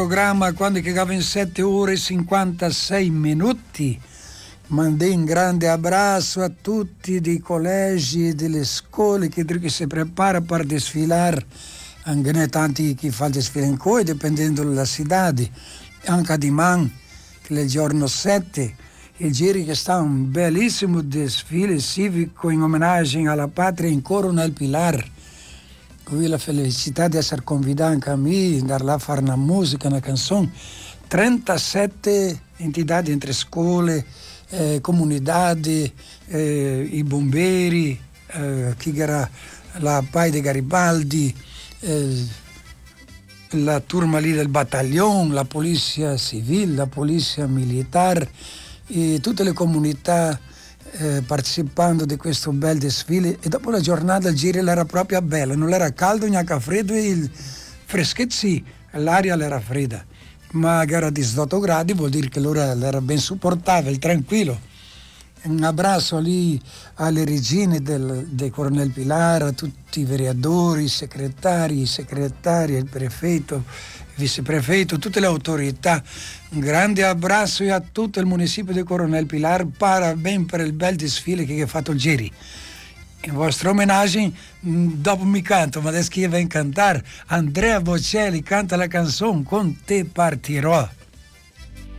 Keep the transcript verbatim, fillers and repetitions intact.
Programma quando chegava in sette ore e cinquantasei minuti. Mandei un grande abbraccio a tutti dei collegi e delle scuole che, che si prepara per desfilare, anche ne tanti che fanno desfile in coi, dipendendo dalla città, anche di Man, che è il giorno sette, il giri che sta un bellissimo desfile civico in omaggio alla patria in Coronel Pilar. Qui la felicità di essere convidato anche a me, andare là a fare una musica, una canzone. trentasette entità entre scuole, eh, comunità, eh, i bomberi, eh, chi era la P A I di Garibaldi, eh, la turma lì del battaglione, la polizia civile, la polizia militare, e tutte le comunità eh, partecipando di questo bel desfile. E dopo la giornata il giro era proprio bella, non era caldo neanche freddo, e il freschetto sì, l'aria era fredda, ma era di diciotto gradi, vuol dire che l'ora era ben supportabile, tranquillo. Un abbraccio lì alle regine del, del Coronel Pilar, a tutti i vereadori, i segretari, i segretari, il prefetto, il viceprefetto, tutte le autorità. Un grande abbraccio a tutto il municipio di Coronel Pilar, parabéns per il bel desfile che ha fatto il Giri. In vostro omaggio, dopo mi canto, ma adesso chi va a cantare? Andrea Bocelli canta la canzone Con te partirò.